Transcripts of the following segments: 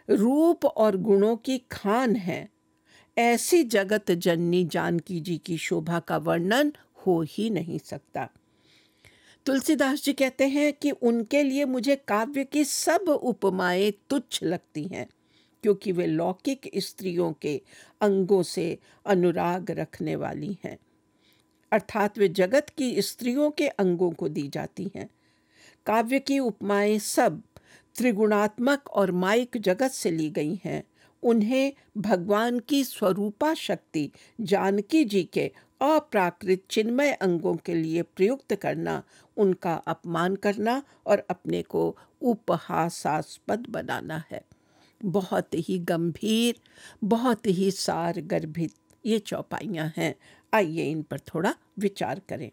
रूप और गुणों की खान है, ऐसी जगत जननी जानकी जी की शोभा का वर्णन हो ही नहीं सकता। तुलसीदास जी कहते हैं कि उनके लिए मुझे काव्य की सब उपमाएं तुच्छ लगती हैं, क्योंकि वे लौकिक स्त्रियों के अंगों से अनुराग रखने वाली हैं, अर्थात वे जगत की स्त्रियों के अंगों को दी जाती हैं। काव्य की उपमाएं सब त्रिगुणात्मक और माइक जगत से ली गई हैं। उन्हें भगवान की स्वरूपा शक्ति जानकी जी के अप्राकृत चिन्मय अंगों के लिए प्रयुक्त करना, उनका अपमान करना और अपने को उपहासास्पद बनाना है। बहुत ही गंभीर, बहुत ही सार गर्भित ये चौपाइयाँ हैं। आइए इन पर थोड़ा विचार करें।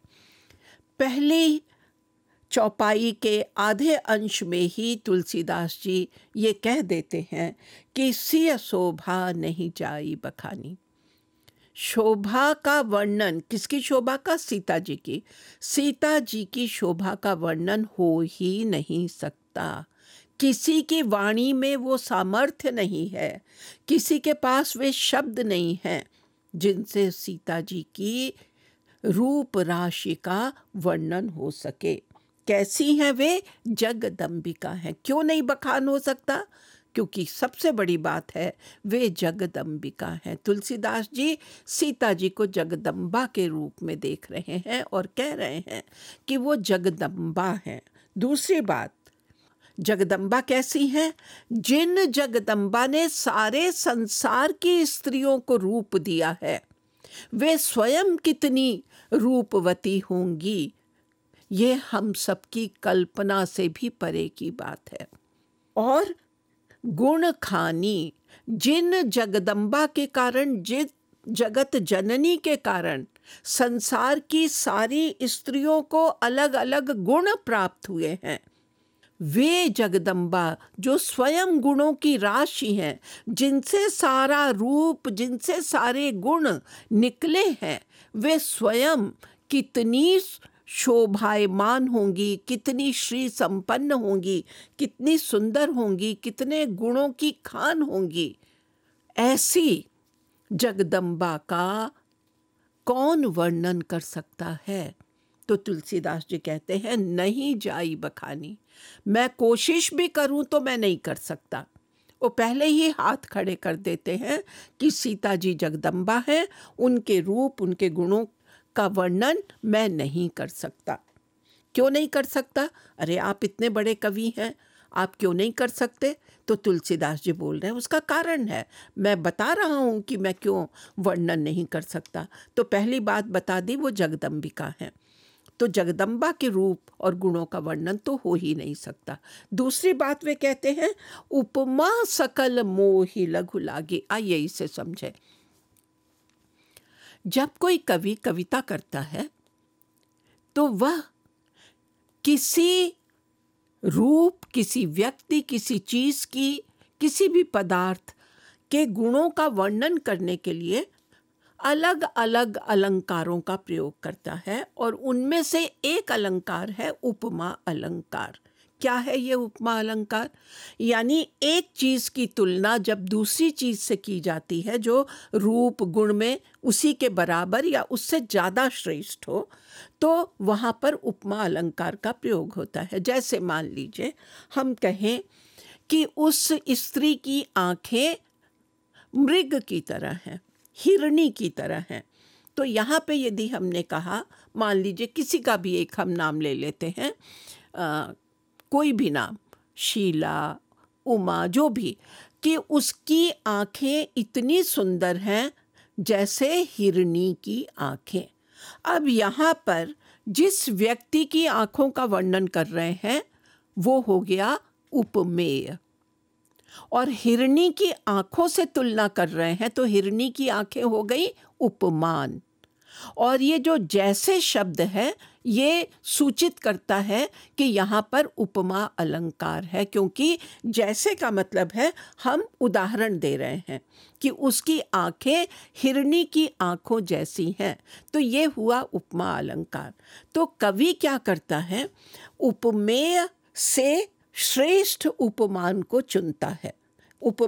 पहली चौपाई के आधे अंश में ही तुलसीदास जी ये कह देते हैं कि सिय शोभा नहीं जाई बखानी। शोभा का वर्णन, किसकी शोभा का? सीता जी की। सीता जी की शोभा का वर्णन हो ही नहीं सकता। किसी की वाणी में वो सामर्थ्य नहीं है, किसी के पास वे शब्द नहीं हैं जिनसे सीता जी की रूप राशि का वर्णन हो सके। कैसी हैं वे? जगदम्बिका हैं। क्यों नहीं बखान हो सकता? क्योंकि सबसे बड़ी बात है, वे जगदम्बिका हैं। तुलसीदास जी सीता जी को जगदम्बा के रूप में देख रहे हैं और कह रहे हैं कि वो जगदम्बा हैं। दूसरी बात, जगदम्बा कैसी हैं? जिन जगदम्बा ने सारे संसार की स्त्रियों को रूप दिया है, वे स्वयं कितनी रूपवती होंगी, ये हम सबकी कल्पना से भी परे की बात है। और गुण खानी, जिन जगदम्बा के कारण, जिन जगत जननी के कारण संसार की सारी स्त्रियों को अलग अलग गुण प्राप्त हुए हैं, वे जगदम्बा जो स्वयं गुणों की राशि हैं, जिनसे सारा रूप, जिनसे सारे गुण निकले हैं, वे स्वयं कितनी शोभायमान होंगी, कितनी श्री संपन्न होंगी, कितनी सुंदर होंगी, कितने गुणों की खान होंगी। ऐसी जगदम्बा का कौन वर्णन कर सकता है? तो तुलसीदास जी कहते हैं, नहीं जाई बखानी। मैं कोशिश भी करूं तो मैं नहीं कर सकता। वो पहले ही हाथ खड़े कर देते हैं कि सीता जी जगदम्बा हैं, उनके रूप, उनके गुणों का वर्णन मैं नहीं कर सकता। क्यों नहीं कर सकता? अरे आप इतने बड़े कवि हैं, आप क्यों नहीं कर सकते? तो तुलसीदास जी बोल रहे हैं उसका कारण है। मैं बता रहा हूँ कि मैं क्यों वर्णन नहीं कर सकता। तो पहली बात बता दी, वो जगदम्बिका हैं, तो जगदम्बा के रूप और गुणों का वर्णन तो हो ही नहीं सकता। दूसरी बात वे कहते हैं, उपमा सकल मोहि लघु लागे। आइए इसे समझे। जब कोई कवि कविता करता है तो वह किसी रूप, किसी व्यक्ति, किसी चीज की, किसी भी पदार्थ के गुणों का वर्णन करने के लिए अलग अलग अलंकारों का प्रयोग करता है, और उनमें से एक अलंकार है उपमा अलंकार। क्या है ये उपमा अलंकार? यानी एक चीज की तुलना जब दूसरी चीज से की जाती है जो रूप गुण में उसी के बराबर या उससे ज्यादा श्रेष्ठ हो, तो वहां पर उपमा अलंकार का प्रयोग होता है। जैसे मान लीजिए हम कहें कि उस स्त्री की आंखें मृग की तरह हैं, हिरणी की तरह हैं, तो यहाँ पे यदि हमने कहा, मान लीजिए किसी का भी एक हम नाम ले लेते हैं, कोई भी नाम, शीला, उमा, जो भी, कि उसकी आंखें इतनी सुंदर हैं जैसे हिरणी की आंखें। अब यहाँ पर जिस व्यक्ति की आंखों का वर्णन कर रहे हैं वो हो गया उपमेय, और हिरणी की आंखों से तुलना कर रहे हैं तो हिरणी की आंखें हो गई उपमान। और ये जो जैसे शब्द है ये सूचित करता है कि यहाँ पर उपमा अलंकार है, क्योंकि जैसे का मतलब है हम उदाहरण दे रहे हैं कि उसकी आंखें हिरणी की आंखों जैसी हैं, तो ये हुआ उपमा अलंकार। तो कवि क्या करता है, उपमेय से श्रेष्ठ उपमान को चुनता है।